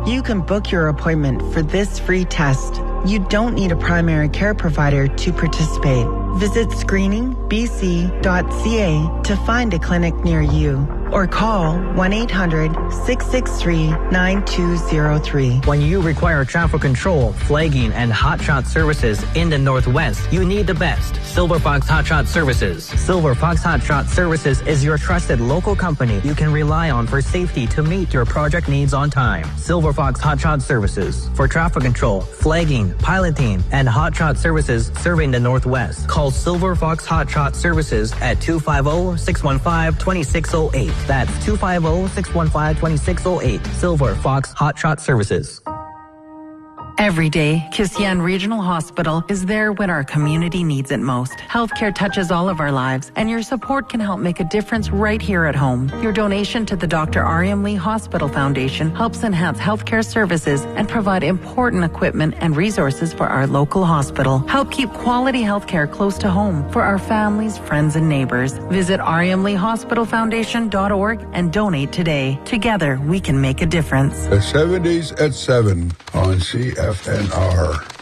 You can book your appointment for this free test. You don't need a primary care provider to participate. Visit screeningbc.ca to find a clinic near you or call 1-800-663-9203. When you require traffic control, flagging, and hotshot services in the Northwest, you need the best. Silver Fox Hotshot Services. Silver Fox Hotshot Services is your trusted local company you can rely on for safety to meet your project needs on time. Silver Fox Hotshot Services. For traffic control, flagging, piloting, and hotshot services serving the Northwest. Call Silver Fox Hotshot Services at 250-615-2608. That's 250-615-2608. Silver Fox Hotshot Services. Every day, Kisian Regional Hospital is there when our community needs it most. Healthcare touches all of our lives, and your support can help make a difference right here at home. Your donation to the Dr. Ariam Lee Hospital Foundation helps enhance healthcare services and provide important equipment and resources for our local hospital. Help keep quality healthcare close to home for our families, friends, and neighbors. Visit ariamleehospitalfoundation.org and donate today. Together, we can make a difference. The 70s at 7 on CFNR.